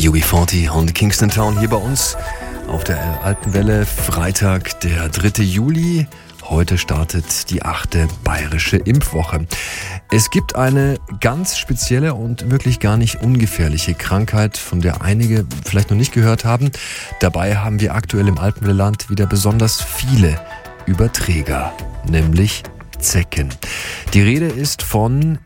UB40 und Kingston Town hier bei uns auf der Alpenwelle. Freitag, der 3. Juli. Heute startet die 8. bayerische Impfwoche. Es gibt eine ganz spezielle und wirklich gar nicht ungefährliche Krankheit, von der einige vielleicht noch nicht gehört haben. Dabei haben wir aktuell im Alpenwelleland wieder besonders viele Überträger, nämlich Zecken. Die Rede ist von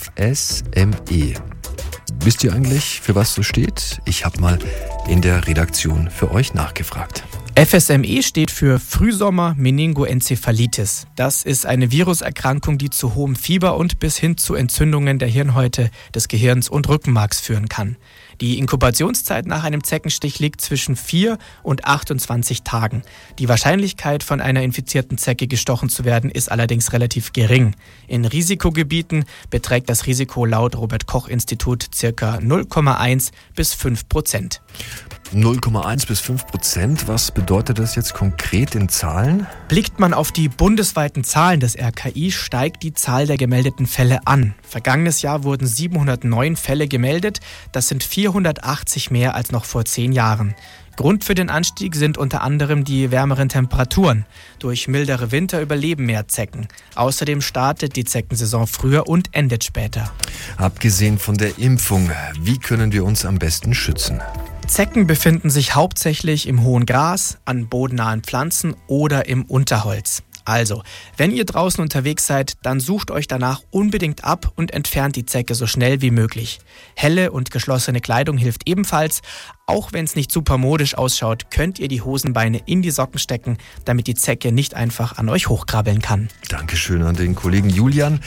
FSME. Wisst ihr eigentlich, für was das steht? Ich habe mal in der Redaktion für euch nachgefragt. FSME steht für Frühsommer-Meningoenzephalitis. Das ist eine Viruserkrankung, die zu hohem Fieber und bis hin zu Entzündungen der Hirnhäute, des Gehirns und Rückenmarks führen kann. Die Inkubationszeit nach einem Zeckenstich liegt zwischen 4 und 28 Tagen. Die Wahrscheinlichkeit, von einer infizierten Zecke gestochen zu werden, ist allerdings relativ gering. In Risikogebieten beträgt das Risiko laut Robert-Koch-Institut ca. 0,1 bis 5%. 0,1 bis 5%. Was bedeutet das jetzt konkret in Zahlen? Blickt man auf die bundesweiten Zahlen des RKI, steigt die Zahl der gemeldeten Fälle an. Vergangenes Jahr wurden 709 Fälle gemeldet. Das sind 480 mehr als noch vor 10 Jahren. Grund für den Anstieg sind unter anderem die wärmeren Temperaturen. Durch mildere Winter überleben mehr Zecken. Außerdem startet die Zeckensaison früher und endet später. Abgesehen von der Impfung, wie können wir uns am besten schützen? Zecken befinden sich hauptsächlich im hohen Gras, an bodennahen Pflanzen oder im Unterholz. Also, wenn ihr draußen unterwegs seid, dann sucht euch danach unbedingt ab und entfernt die Zecke so schnell wie möglich. Helle und geschlossene Kleidung hilft ebenfalls. Auch wenn es nicht super modisch ausschaut, könnt ihr die Hosenbeine in die Socken stecken, damit die Zecke nicht einfach an euch hochkrabbeln kann. Dankeschön an den Kollegen Julian.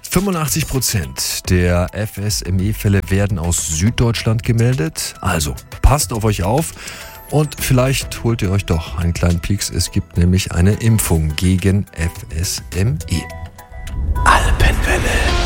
85% der FSME-Fälle werden aus Süddeutschland gemeldet. Also, passt auf euch auf. Und vielleicht holt ihr euch doch einen kleinen Pieks. Es gibt nämlich eine Impfung gegen FSME. Alpenwelle.